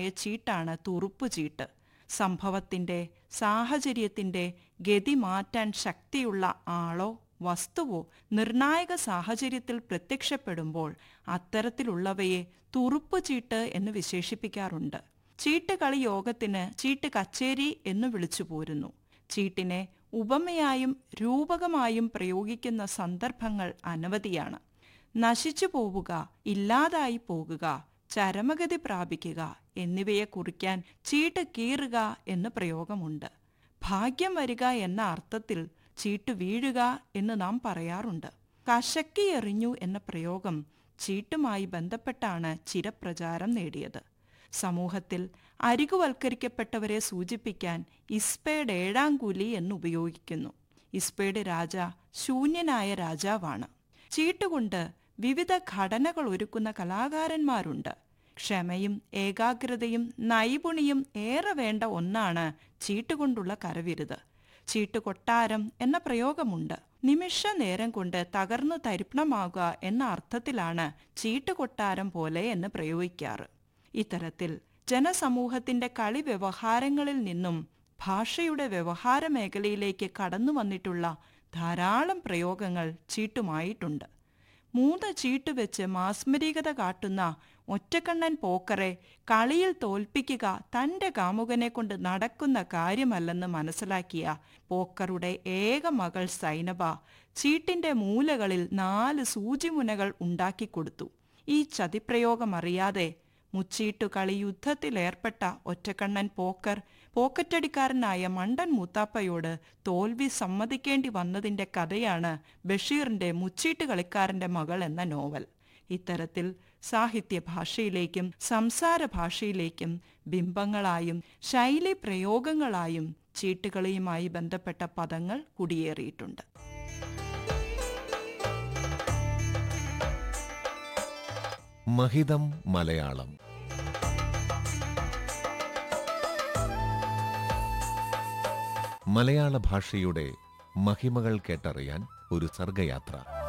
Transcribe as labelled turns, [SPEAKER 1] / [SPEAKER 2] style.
[SPEAKER 1] ചീട്ടാണ് തുറുപ്പുചീട്ട്. സംഭവത്തിൻ്റെ, സാഹചര്യത്തിൻ്റെ ഗതി മാറ്റാൻ ശക്തിയുള്ള ആളോ വസ്തുവോ നിർണായക സാഹചര്യത്തിൽ പ്രത്യക്ഷപ്പെടുമ്പോൾ അത്തരത്തിലുള്ളവയെ തുറുപ്പുചീട്ട് എന്ന് വിശേഷിപ്പിക്കാറുണ്ട്. ചീട്ട് കളി യോഗത്തിന് ചീട്ട് കച്ചേരി എന്ന് വിളിച്ചു പോരുന്നു. ചീട്ടിനെ ഉപമയായും രൂപകമായും പ്രയോഗിക്കുന്ന സന്ദർഭങ്ങൾ അനവധിയാണ്. നശിച്ചു പോവുക, ഇല്ലാതായി പോകുക, ചരമഗതി പ്രാപിക്കുക എന്നിവയെ കുറിക്കാൻ ചീട്ട് കീറുക എന്ന് പ്രയോഗമുണ്ട്. ഭാഗ്യം വരിക എന്ന അർത്ഥത്തിൽ ചീട്ട് വീഴുക എന്ന് നാം പറയാറുണ്ട്. കശക്കി എറിഞ്ഞു എന്ന പ്രയോഗം ചീട്ടുമായി ബന്ധപ്പെട്ടാണ് ചിരപ്രചാരം നേടിയത്. സമൂഹത്തിൽ അരികുവൽക്കരിക്കപ്പെട്ടവരെ സൂചിപ്പിക്കാൻ ഇസ്പേഡ് 7-ാം കൂലി എന്നുപയോഗിക്കുന്നു. ഇസ്പേഡ് രാജ ശൂന്യനായ രാജാവാണ്. ചീട്ടുകൊണ്ട് വിവിധ ഘടനകൾ ഒരുക്കുന്ന കലാകാരന്മാരുണ്ട്. ക്ഷമയും ഏകാഗ്രതയും നൈപുണിയും ഏറെ വേണ്ട ഒന്നാണ് ചീട്ടുകൊണ്ടുള്ള കരവിരുത്. ചീട്ടുകൊട്ടാരം എന്ന പ്രയോഗമുണ്ട്. നിമിഷ നേരം കൊണ്ട് തകർന്നു തരിപ്പണമാകുക എന്ന അർത്ഥത്തിലാണ് ചീട്ടുകൊട്ടാരം പോലെ എന്ന് പ്രയോഗിക്കാറ്. ഇത്തരത്തിൽ ജനസമൂഹത്തിന്റെ കളി വ്യവഹാരങ്ങളിൽ നിന്നും ഭാഷയുടെ വ്യവഹാര മേഖലയിലേക്ക് കടന്നു വന്നിട്ടുള്ള ധാരാളം പ്രയോഗങ്ങൾ ചീട്ടുമായിട്ടുണ്ട്. 3 ചീട്ട് വെച്ച് മാസ്മരികത കാട്ടുന്ന ഒറ്റക്കണ്ണൻ പോക്കറെ കളിയിൽ തോൽപ്പിക്കുക തൻ്റെ കാമുകനെ കൊണ്ട് നടക്കുന്ന കാര്യമല്ലെന്ന് മനസ്സിലാക്കിയ പോക്കറുടെ ഏക മകൾ സൈനബ ചീട്ടിന്റെ മൂലകളിൽ 4 സൂചിമുനകൾ ഉണ്ടാക്കിക്കൊടുത്തു. ഈ ചതിപ്രയോഗമറിയാതെ മുച്ചീട്ടുകളി യുദ്ധത്തിലേർപ്പെട്ട ഒറ്റക്കണ്ണൻ പോക്കർ പോക്കറ്റടിക്കാരനായ മണ്ടൻ മൂത്താപ്പയോട് തോൽവി സമ്മതിക്കേണ്ടി വന്നതിൻ്റെ കഥയാണ് ബഷീറിൻ്റെ മുച്ചീട്ട് കളിക്കാരൻ്റെ മകൾ എന്ന നോവൽ. ഇത്തരത്തിൽ സാഹിത്യഭാഷയിലേക്കും സംസാര ഭാഷയിലേക്കും ബിംബങ്ങളായും ശൈലി പ്രയോഗങ്ങളായും ചീട്ടുകളിയുമായി ബന്ധപ്പെട്ട പദങ്ങൾ കുടിയേറിയിട്ടുണ്ട്.
[SPEAKER 2] മഹിതം മലയാളം. മലയാള ഭാഷയുടെ മഹിമകൾ കേട്ടറിയാൻ ഒരു സർഗയാത്ര.